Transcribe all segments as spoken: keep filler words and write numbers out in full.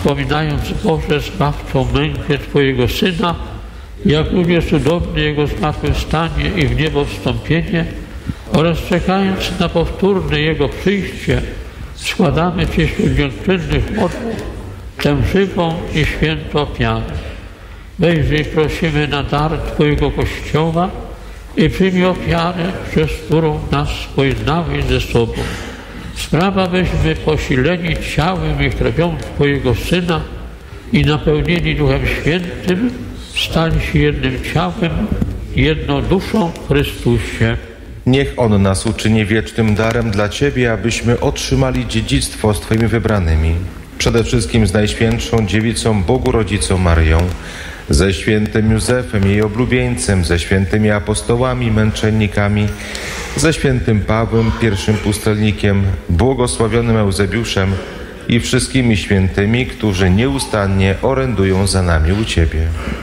wspominając Boże zbawczą mękę Twojego Syna, jak również cudowne Jego zmartwychwstanie i w niebo wstąpienie oraz czekając na powtórne Jego przyjście, składamy Ci wśród dziękczynnych modlów tę żywą i świętą ofiarę. Wejrzyj, prosimy, na dar Twojego Kościoła i przyjmij ofiarę, przez którą nas pojednałeś ze sobą. Sprawa, byśmy posileni ciałem i krwią Twojego Syna i napełnieni Duchem Świętym stali się jednym ciałem, jedną duszą w Chrystusie. Niech On nas uczyni wiecznym darem dla Ciebie, abyśmy otrzymali dziedzictwo z Twoimi wybranymi. Przede wszystkim z Najświętszą Dziewicą Bogu Rodzicą Maryją, ze świętym Józefem, jej oblubieńcem, ze świętymi apostołami, męczennikami, ze świętym Pawłem, pierwszym pustelnikiem, błogosławionym Eusebiuszem i wszystkimi świętymi, którzy nieustannie orędują za nami u Ciebie.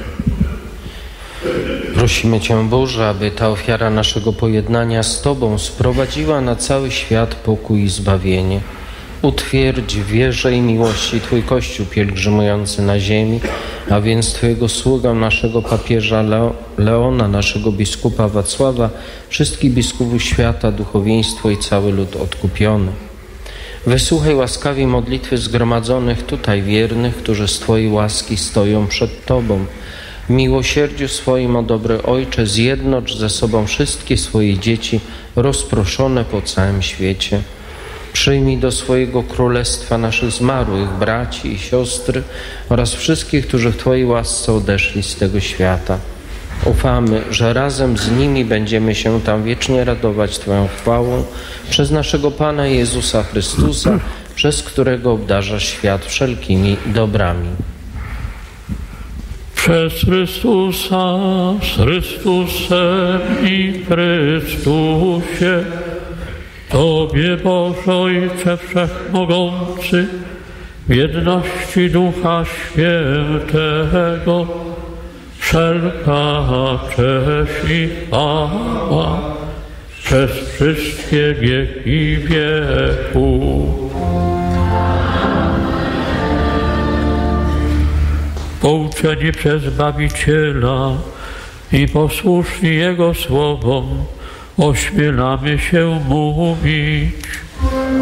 Prosimy Cię, Boże, aby ta ofiara naszego pojednania z Tobą sprowadziła na cały świat pokój i zbawienie. Utwierdź w wierze i miłości Twój Kościół pielgrzymujący na ziemi, a więc Twojego sługę, naszego papieża Leo, Leona, naszego biskupa Wacława, wszystkich biskupów świata, duchowieństwo i cały lud odkupiony. Wysłuchaj łaskawie modlitwy zgromadzonych tutaj wiernych, którzy z Twojej łaski stoją przed Tobą. W miłosierdziu swoim, o dobry Ojcze, zjednocz ze sobą wszystkie swoje dzieci rozproszone po całym świecie. Przyjmij do swojego królestwa naszych zmarłych braci i siostry oraz wszystkich, którzy w Twojej łasce odeszli z tego świata. Ufamy, że razem z nimi będziemy się tam wiecznie radować Twoją chwałą przez naszego Pana Jezusa Chrystusa, przez którego obdarzasz świat wszelkimi dobrami. Przez Chrystusa, z Chrystusem i w Chrystusie, Tobie, Boże Ojcze Wszechmogący, w jedności Ducha Świętego, wszelka cześć i chwała przez wszystkie wieki wieków. Pouczeni przez Zbawiciela i posłuszni Jego słowom, ośmielamy się mówić: